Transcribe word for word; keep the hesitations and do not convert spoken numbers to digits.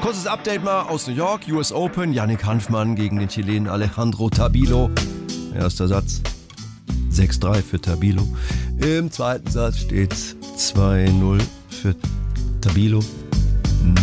Kurzes Update mal aus New York, U S Open, Yannick Hanfmann gegen den Chilenen Alejandro Tabilo. Erster Satz, sechs drei für Tabilo. Im zweiten Satz steht zwei null für Tabilo.